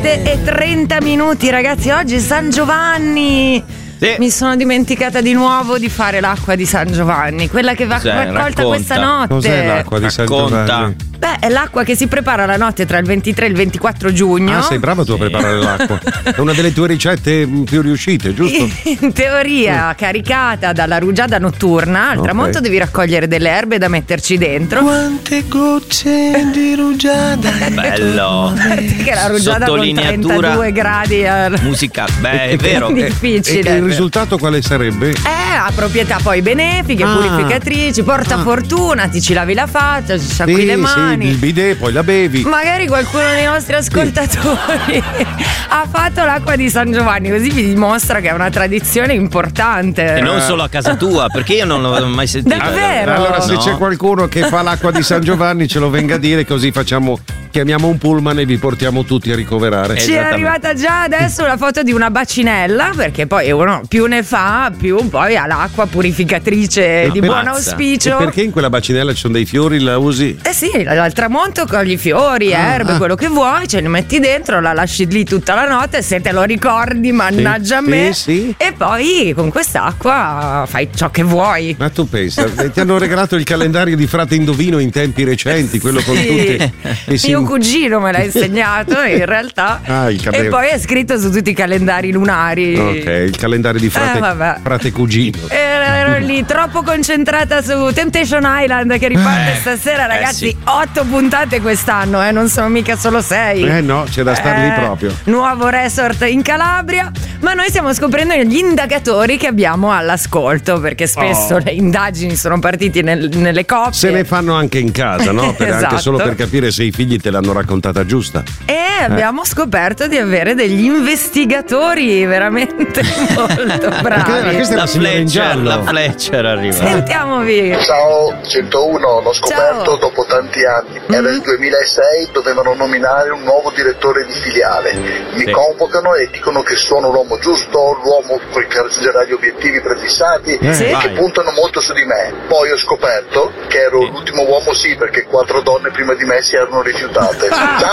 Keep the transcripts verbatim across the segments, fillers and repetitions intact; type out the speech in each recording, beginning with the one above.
sette e trenta minuti, ragazzi. Oggi è San Giovanni. Sì. Mi sono dimenticata di nuovo di fare l'acqua di San Giovanni, quella che va Cos'è? raccolta Racconta. questa notte. Cos'è l'acqua di San Giovanni? Beh, è l'acqua che si prepara la notte tra il ventitré e il ventiquattro giugno. Ah, sei brava tu a preparare l'acqua. È una delle tue ricette più riuscite, giusto? In teoria, mm. caricata dalla rugiada notturna, al okay. tramonto devi raccogliere delle erbe da metterci dentro. Quante gocce di rugiada. Bello. Che la rugiada con trentadue gradi. Musica, beh, è vero. È difficile. E, e il risultato quale sarebbe? Eh, ha proprietà poi benefiche, ah. purificatrici, porta ah. fortuna, ti ci lavi la faccia, ci sciacqui sì, le mani. Sì, il bidet, poi la bevi. Magari qualcuno dei nostri ascoltatori sì. ha fatto l'acqua di San Giovanni, così vi dimostra che è una tradizione importante. E non solo a casa tua, perché io non l'ho mai sentita. Davvero? Allora, se no. c'è qualcuno che fa l'acqua di San Giovanni, ce lo venga a dire, così facciamo. Chiamiamo un pullman e vi portiamo tutti a ricoverare. Ci è arrivata già adesso la foto di una bacinella, perché poi uno più ne fa, più poi ha l'acqua purificatrice no, di buon auspicio. E perché in quella bacinella ci sono dei fiori, la usi? Eh sì, al tramonto cogli fiori, ah, erbe, ah. quello che vuoi, ce li metti dentro, la lasci lì tutta la notte, se te lo ricordi, mannaggia sì, a me. Sì, sì. E poi con quest'acqua fai ciò che vuoi. Ma tu pensa, ti hanno regalato il calendario di Frate Indovino in tempi recenti, quello con sì. tutti. E si... Mio cugino me l'ha insegnato in realtà. Ah, il e poi è scritto su tutti i calendari lunari. Ok, il calendario di Frate, eh, frate Cugino. E ero lì troppo concentrata su Temptation Island che riparte eh, stasera, ragazzi. Eh sì. Otto puntate quest'anno, eh, non sono mica solo sei. Eh no, c'è da star lì eh, proprio. Nuovo resort in Calabria. Ma noi stiamo scoprendo gli indagatori che abbiamo all'ascolto, perché spesso oh. le indagini sono partite nel, nelle coppie. Se ne fanno anche in casa, no? Per, esatto. Anche solo per capire se i figli te l'hanno raccontata giusta. E abbiamo eh. scoperto di avere degli investigatori veramente molto bravi. Questa è la, la Fletcher, la Fletcher arriva. Sentiamovi. Ciao, centouno, l'ho scoperto Ciao. dopo tanti anni. Mm-hmm. Era il duemilasei, dovevano nominare un nuovo direttore di filiale. Mi sì. convocano e dicono che sono l'uomo giusto, l'uomo che raggiungerà gli obiettivi prefissati eh, e vai. che puntano molto su di me. Poi ho scoperto che ero sì. l'ultimo uomo, sì, perché quattro donne prima di me si erano rifiutate.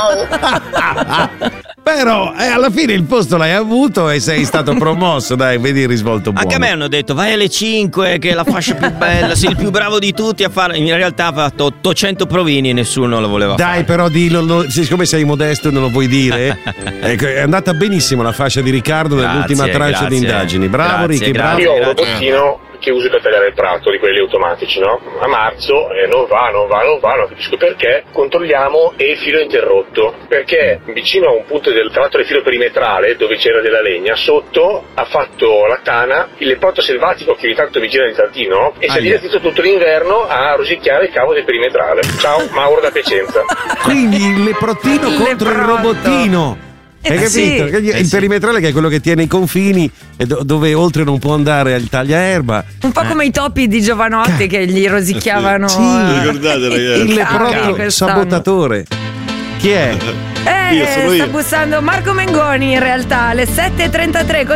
Ciao! Però eh, alla fine il posto l'hai avuto e sei stato promosso, dai, vedi il risvolto buono. Anche a me hanno detto vai alle cinque che è la fascia più bella, sei il più bravo di tutti a fare. In realtà ha fatto ottocento provini e nessuno lo voleva dai, fare. Dai però dillo, lo, siccome sei modesto e non lo vuoi dire. Ecco, è andata benissimo la fascia di Riccardo nell'ultima tranche di indagini. Bravo Ricky, bravo. Io ho un robottino che uso per tagliare il prato, di quelli automatici, no? A marzo eh, non va, non va, non va, non capisco perché. Controlliamo e il filo è interrotto, perché vicino a un punto del tratto del filo perimetrale, dove c'era della legna, sotto ha fatto la tana il leporto selvatico che ogni tanto mi gira nel tardino e si è divertito tutto l'inverno a rosicchiare il cavo del perimetrale. Ciao, Mauro da Piacenza. Quindi il leprottino Il contro il leprotto. robottino. Hai Eh capito? sì. Il Eh sì. perimetrale che è quello che tiene i confini e do- dove oltre non può andare il tagliaerba. Un po' come i topi di Giovanotti che gli rosicchiavano. Sì, eh, ricordate, ragazzi? Il i leprottino cavi quest'anno. sabotatore. Chi è? Eh, Io sono sta io. bussando Marco Mengoni in realtà alle sette e trentatré.